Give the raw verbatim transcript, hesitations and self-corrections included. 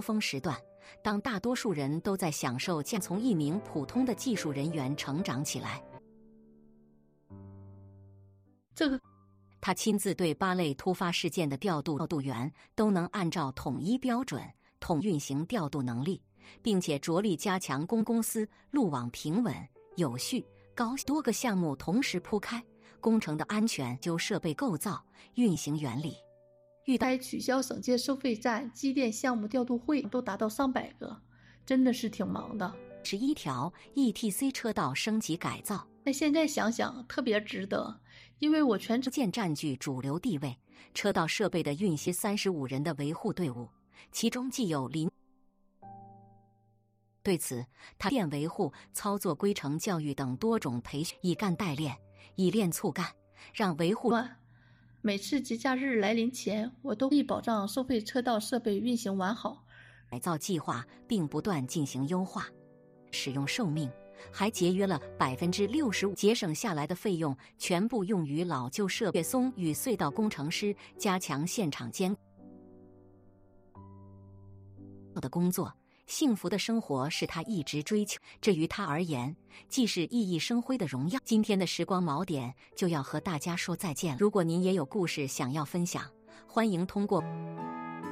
峰时段，当大多数人都在享受建从一名普通的技术人员成长起来。 这个他亲自对八类突发事件的调度调度员都能按照统一标准统运行调度能力，并且着力加强公公司路网平稳、有序、高多个项目同时铺开，工程的安全就设备构造、运行原理。 遇到取消省界收费站、机电项目调度会都达到上百个，真的是挺忙的。 十一条 E T C 车道升级改造， 那现在想想特别值得，因为我全渐占据主流地位。车道设备的运行三十五人的维护队伍，其中既有临。对此，他电维护、操作规程教育等多种培训，以干代练，以练促干，让维护。 每次节假日来临前，我都可以保障收费车道设备运行完好。 改造计划并不断进行优化，使用寿命还节约了百分之六十五，节省下来的费用全部用于老旧设备。松与隧道工程师加强现场监控的工作。幸福的生活是他一直追求，这于他而言既是熠熠生辉的荣耀。今天的时光锚点就要和大家说再见了。如果您也有故事想要分享，欢迎通过